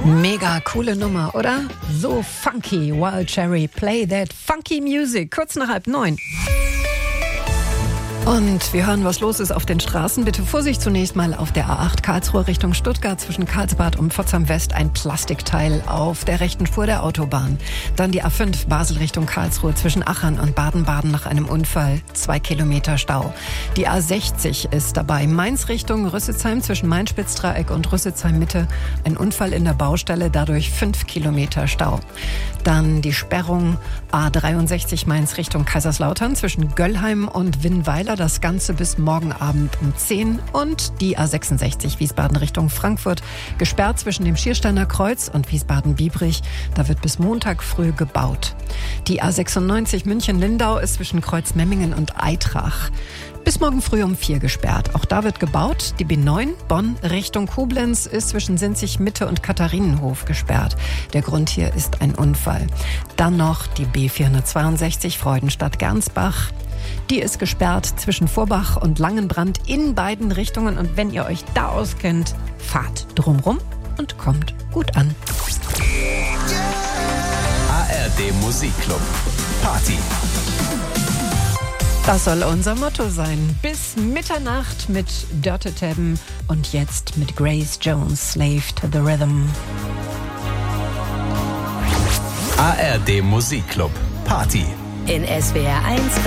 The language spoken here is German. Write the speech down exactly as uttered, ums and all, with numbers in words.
Mega coole Nummer, oder? So funky, Wild Cherry, play that funky music. Kurz nach halb neun. Und wir hören, was los ist auf den Straßen. Bitte Vorsicht zunächst mal auf der A acht Karlsruhe Richtung Stuttgart zwischen Karlsbad und Pforzheim West ein Plastikteil auf der rechten Spur der Autobahn. Dann die A fünf Basel Richtung Karlsruhe zwischen Achern und Baden-Baden nach einem Unfall. Zwei Kilometer Stau. Die A sechzig ist dabei. Mainz Richtung Rüsselsheim zwischen Main-Spitz-Dreieck und Rüsselsheim Mitte. Ein Unfall in der Baustelle, dadurch fünf Kilometer Stau. Dann die Sperrung A dreiundsechzig Mainz Richtung Kaiserslautern zwischen Göllheim und Winnweiler. Das Ganze bis morgen Abend um zehn. Und die A sechsundsechzig Wiesbaden Richtung Frankfurt. Gesperrt zwischen dem Schiersteiner Kreuz und Wiesbaden-Biebrich. Da wird bis Montag früh gebaut. Die A sechsundneunzig München-Lindau ist zwischen Kreuzmemmingen und Eitrach bis morgen früh um vier gesperrt. Auch da wird gebaut. Die B neun Bonn Richtung Koblenz ist zwischen Sinzig Mitte und Katharinenhof gesperrt. Der Grund hier ist ein Unfall. Dann noch die B vierhundertzweiundsechzig Freudenstadt-Gernsbach. Die ist gesperrt zwischen Vorbach und Langenbrand in beiden Richtungen. Und wenn ihr euch da auskennt, fahrt drumrum und kommt gut an. A R D Musikclub Party. Das soll unser Motto sein. Bis Mitternacht mit Dirty Tabben und jetzt mit Grace Jones, Slave to the Rhythm. A R D Musikclub Party. In S W R eins